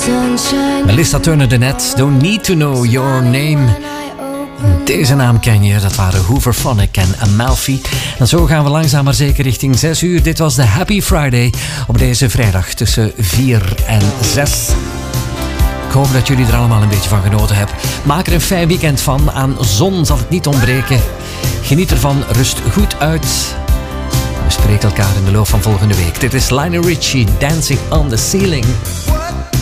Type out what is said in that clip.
Melissa Turner de Net, Don't Need to Know Your Name. Deze naam ken je, dat waren Hooverphonic en Amalfi. En zo gaan we langzaam maar zeker richting 6 uur. Dit was de Happy Friday op deze vrijdag tussen 4 en 6. Ik hoop dat jullie er allemaal een beetje van genoten hebben. Maak er een fijn weekend van. Aan zon zal het niet ontbreken. Geniet ervan, rust goed uit. We spreken elkaar in de loop van volgende week. Dit is Lionel Richie, Dancing on the Ceiling.